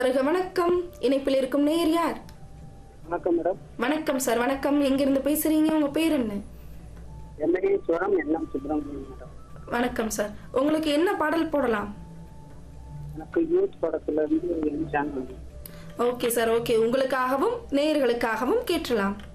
வருக வணக்கம். இணைப்பில் இருக்கும் நேயர் யார்? வணக்கம் மேடம். வணக்கம் சார். வணக்கம். எங்கிருந்து பேசுறீங்க? உங்க பேர் என்ன? எம்ஏஸ்வரம் என்எம் சுப்பிரமணியம் மேடம். வணக்கம் சார். உங்களுக்கு என்ன பாடல் போடலாம்? எனக்கு யூத் படத்துல இருந்து என் சேனல். Okay sir. ஓகே, உங்களுக்காகவும் நேயர்களுக்காகவும் கேட்கலாம்.